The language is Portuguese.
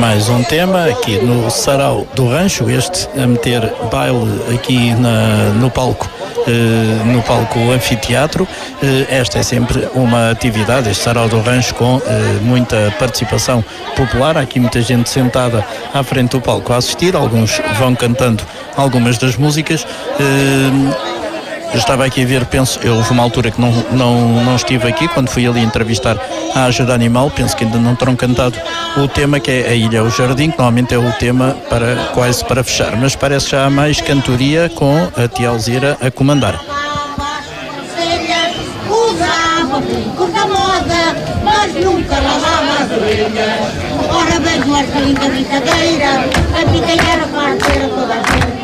mais um tema aqui no Sarau do Rancho, este a meter baile aqui no palco anfiteatro. Esta é sempre uma atividade, este Sarau do Rancho, com muita participação popular. Há aqui muita gente sentada à frente do palco a assistir, alguns vão cantando algumas das músicas. Eu estava aqui a ver, houve uma altura que não estive aqui, quando fui ali entrevistar a Ajuda Animal, penso que ainda não terão cantado o tema, que é A Ilha é o Jardim, que normalmente é o tema quase para fechar, mas parece que já há mais cantoria, com a tia Alzira a comandar. Curta moda, mas nunca lavava as orelhas. Ora bem, Marca linda brincadeira, a picanheira parceira toda a gente.